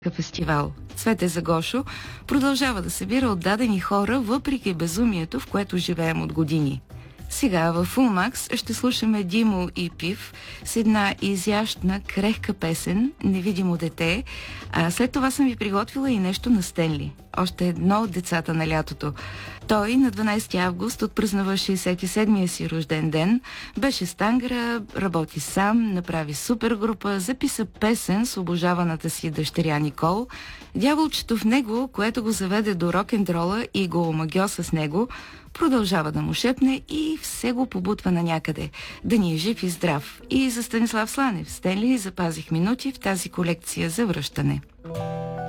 фестивал. Цвете за Гошо продължава да събира отдадени хора, въпреки безумието, в което живеем от години. Сега в Фулмакс ще слушаме Димо и Пив с една изящна, крехка песен "Невидимо дете", а след това съм ви приготвила и нещо на Стенли, още едно от децата на лятото. Той на 12 август отпразнува 67-я си рожден ден, беше с Тангра, работи сам, направи супергрупа, записа песен с обожаваната си дъщеря Никол. Дяволчето в него, което го заведе до рок-н-рола и го омагьоса с него, продължава да му шепне и все го побутва на някъде. Да ни е жив и здрав. И за Станислав Сланев, Стенли, запазих минути в тази колекция за връщане.